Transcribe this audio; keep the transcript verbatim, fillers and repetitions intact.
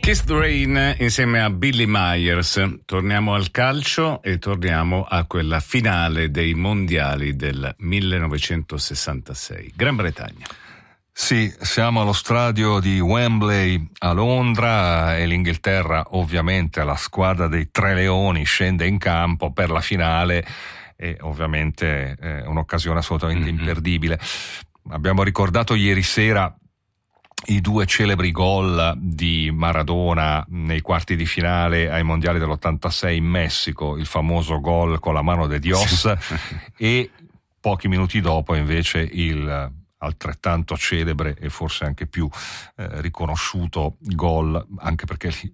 Kiss the Rain insieme a Billy Myers. Torniamo al calcio e torniamo a quella finale dei mondiali del millenovecentosessantasei. Gran Bretagna. Sì, siamo allo stadio di Wembley a Londra e l'Inghilterra, ovviamente la squadra dei Tre Leoni, scende in campo per la finale e ovviamente è un'occasione assolutamente mm-hmm. imperdibile. Abbiamo ricordato ieri sera i due celebri gol di Maradona nei quarti di finale ai mondiali dell'ottantasei in Messico, il famoso gol con la mano de Dios e pochi minuti dopo invece il altrettanto celebre e forse anche più eh, riconosciuto gol, anche perché